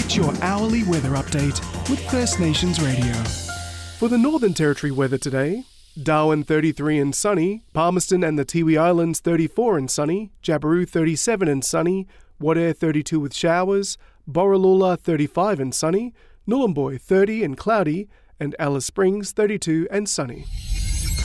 It's your hourly weather update with First Nations Radio. For the Northern Territory weather today, Darwin 33 and sunny, Palmerston and the Tiwi Islands 34 and sunny, Jabiru 37 and sunny, Wadeye 32 with showers, Borroloola 35 and sunny, Nhulunbuy 30 and cloudy, and Alice Springs 32 and sunny.